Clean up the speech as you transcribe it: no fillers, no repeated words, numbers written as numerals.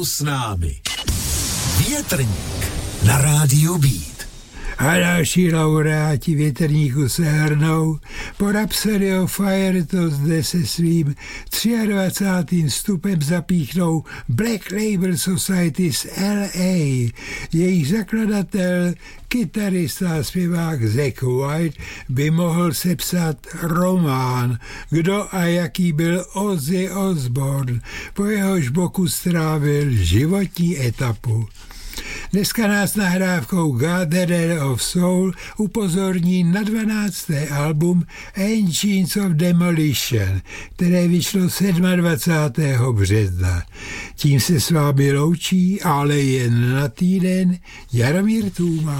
s námi. Větrník na rádiu Beat. A další laureáti Větrníku se hrnou. Po Rhapsody of Fire to zde se svým 23. vstupem zapíchnou Black Label Society z LA. Jejich zakladatel, kytarista a zpěvák Zakk Whyte by mohl sepsat román, kdo a jaký byl Ozzy Osbourne, po jehož boku strávil životní etapu. Dneska nás nahrávkou Gatherer of Soul upozorní na 12. album Engines of Demolition, které vyšlo 27. března. Tím se s vámi loučí, ale jen na týden, Jaromír Tůma.